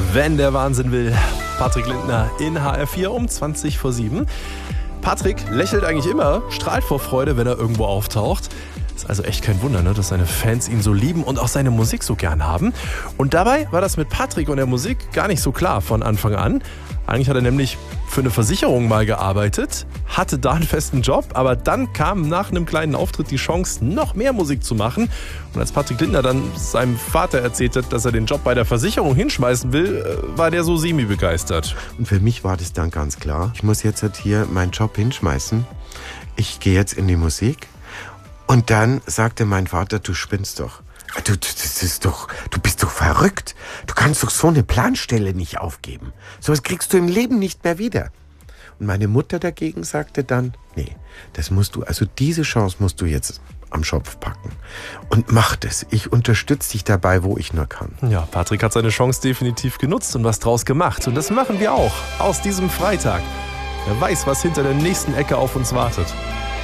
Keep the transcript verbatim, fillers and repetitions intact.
Wenn der Wahnsinn will. Patrick Lindner in H R vier um zwanzig vor sieben. Patrick lächelt eigentlich immer, strahlt vor Freude, wenn er irgendwo auftaucht. Ist also echt kein Wunder, ne, dass seine Fans ihn so lieben und auch seine Musik so gern haben. Und dabei war das mit Patrick und der Musik gar nicht so klar von Anfang an. Eigentlich hat er nämlich für eine Versicherung mal gearbeitet, hatte da einen festen Job, aber dann kam nach einem kleinen Auftritt die Chance, noch mehr Musik zu machen. Und als Patrick Lindner dann seinem Vater erzählt hat, dass er den Job bei der Versicherung hinschmeißen will, war der so semi-begeistert. Und für mich war das dann ganz klar, ich muss jetzt halt hier meinen Job hinschmeißen. Ich gehe jetzt in die Musik. Und dann sagte mein Vater, du spinnst doch. Du, das ist doch, du bist doch verrückt. Du kannst doch so eine Planstelle nicht aufgeben. Sowas kriegst du im Leben nicht mehr wieder. Und meine Mutter dagegen sagte dann, nee, das musst du, also diese Chance musst du jetzt am Schopf packen. Und mach das. Ich unterstütze dich dabei, wo ich nur kann. Ja, Patrick hat seine Chance definitiv genutzt und was draus gemacht. Und das machen wir auch aus diesem Freitag. Wer weiß, was hinter der nächsten Ecke auf uns wartet.